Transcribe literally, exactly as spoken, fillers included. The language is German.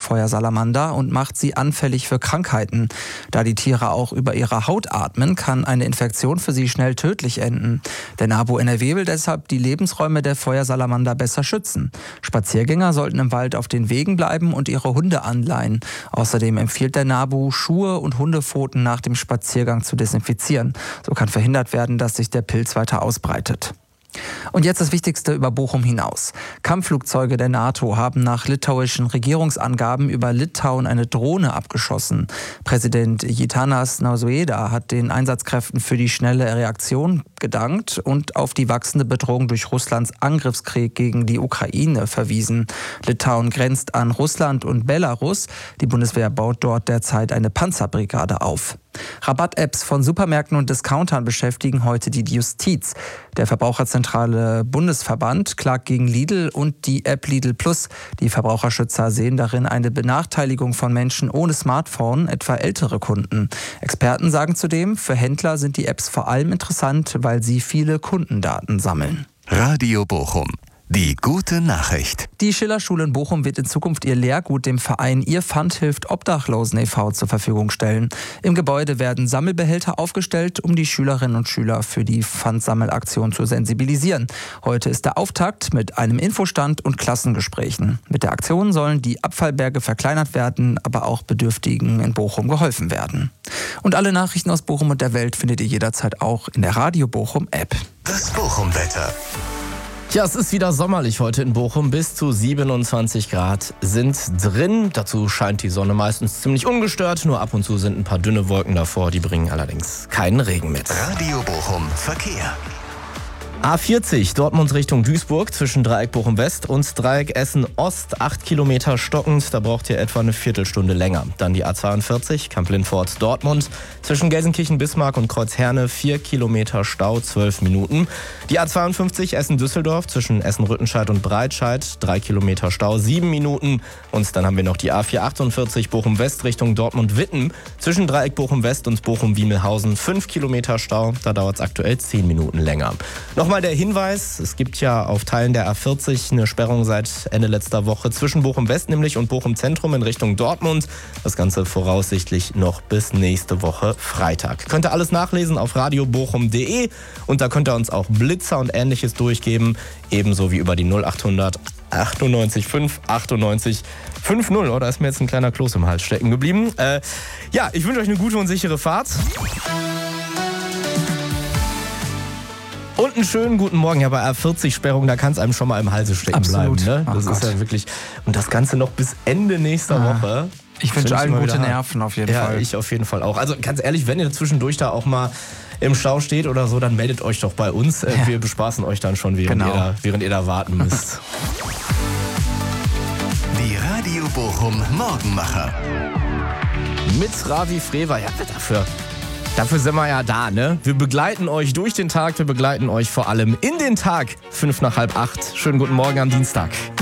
Feuersalamander und macht sie anfällig für Krankheiten. Da die Tiere auch über ihre Haut atmen, kann eine Infektion für sie schnell tödlich enden. Der NABU N R W will deshalb die Lebensräume der Feuersalamander besser schützen. Spaziergänger sollten im Wald auf den Wegen bleiben und ihre Hunde anleihen. Außerdem empfiehlt der NABU, Schuhe und Hundepfoten nach dem Spaziergang zu desinfizieren. So kann verhindert werden, dass sich der Pilz weiter ausbreitet. Und jetzt das Wichtigste über Bochum hinaus. Kampfflugzeuge der NATO haben nach litauischen Regierungsangaben über Litauen eine Drohne abgeschossen. Präsident Gitanas Nausėda hat den Einsatzkräften für die schnelle Reaktion gedankt und auf die wachsende Bedrohung durch Russlands Angriffskrieg gegen die Ukraine verwiesen. Litauen grenzt an Russland und Belarus. Die Bundeswehr baut dort derzeit eine Panzerbrigade auf. Rabatt-Apps von Supermärkten und Discountern beschäftigen heute die Justiz. Der Verbraucherzentrale Bundesverband klagt gegen Lidl und die App Lidl Plus. Die Verbraucherschützer sehen darin eine Benachteiligung von Menschen ohne Smartphone, etwa ältere Kunden. Experten sagen zudem, für Händler sind die Apps vor allem interessant, weil sie viele Kundendaten sammeln. Radio Bochum. Die gute Nachricht. Die Schillerschule in Bochum wird in Zukunft ihr Lehrgut dem Verein Ihr Pfand hilft Obdachlosen e V zur Verfügung stellen. Im Gebäude werden Sammelbehälter aufgestellt, um die Schülerinnen und Schüler für die Pfandsammelaktion zu sensibilisieren. Heute ist der Auftakt mit einem Infostand und Klassengesprächen. Mit der Aktion sollen die Abfallberge verkleinert werden, aber auch Bedürftigen in Bochum geholfen werden. Und alle Nachrichten aus Bochum und der Welt findet ihr jederzeit auch in der Radio Bochum App. Das Bochum-Wetter. Ja, es ist wieder sommerlich heute in Bochum. Bis zu siebenundzwanzig Grad sind drin. Dazu scheint die Sonne meistens ziemlich ungestört. Nur ab und zu sind ein paar dünne Wolken davor. Die bringen allerdings keinen Regen mit. Radio Bochum Verkehr. A vierzig, Dortmund Richtung Duisburg, zwischen Dreieck Bochum West und Dreieck Essen Ost, acht Kilometer stockend, da braucht ihr etwa eine Viertelstunde länger. Dann die A zweiundvierzig, Kamp-Lindfort Dortmund, zwischen Gelsenkirchen Bismarck und Kreuzherne, vier Kilometer Stau, zwölf Minuten. Die A zweiundfünfzig Essen-Düsseldorf, zwischen Essen-Rüttenscheid und Breitscheid, drei Kilometer Stau, sieben Minuten. Und dann haben wir noch die A vierhundertachtundvierzig Bochum West Richtung Dortmund-Witten, zwischen Dreieck Bochum West und Bochum-Wiemelhausen, fünf Kilometer Stau, da dauert es aktuell zehn Minuten länger. Noch Nochmal der Hinweis, es gibt ja auf Teilen der A vierzig eine Sperrung seit Ende letzter Woche zwischen Bochum West nämlich und Bochum Zentrum in Richtung Dortmund. Das Ganze voraussichtlich noch bis nächste Woche Freitag. Könnt ihr alles nachlesen auf radio bochum punkt de und da könnt ihr uns auch Blitzer und Ähnliches durchgeben, ebenso wie über die null achthundert achtundneunzig fünf achtundneunzig fünfzig. Oh, da ist mir jetzt ein kleiner Kloß im Hals stecken geblieben. Äh, ja, ich wünsche euch eine gute und sichere Fahrt. Und einen schönen guten Morgen. Ja, bei A vierzig Sperrung, da kann es einem schon mal im Halse stecken Absolut. bleiben. Ne? Das Oh ist Gott. ja wirklich. Und das Ganze noch bis Ende nächster Ah. Woche. Ich wünsche allen mal gute wieder Nerven auf jeden ja, Fall. Ja, ich auf jeden Fall auch. Also ganz ehrlich, wenn ihr zwischendurch da auch mal im Stau steht oder so, dann meldet euch doch bei uns. Ja. Wir bespaßen euch dann schon, während, Genau. ihr, da, während ihr da warten müsst. Die Radio Bochum Morgenmacher. Mit Ravi Frewer. Ja, dafür. Dafür sind wir ja da, ne? Wir begleiten euch durch den Tag, wir begleiten euch vor allem in den Tag. Fünf nach halb acht. Schönen guten Morgen am Dienstag.